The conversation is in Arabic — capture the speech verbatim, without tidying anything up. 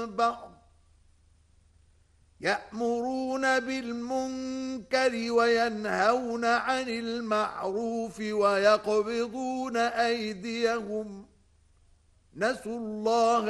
بعض يأمرون بالمنكر وينهون عن المعروف ويقبضون أيديهم نسوا الله